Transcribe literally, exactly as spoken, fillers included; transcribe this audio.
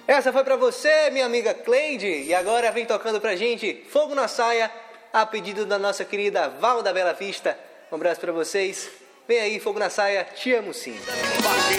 Essa foi pra você, minha amiga Cleide. E agora vem tocando pra gente Fogo na Saia, a pedido da nossa querida Val da Bela Vista. Um abraço pra vocês. Vem aí, Fogo na Saia, te amo sim.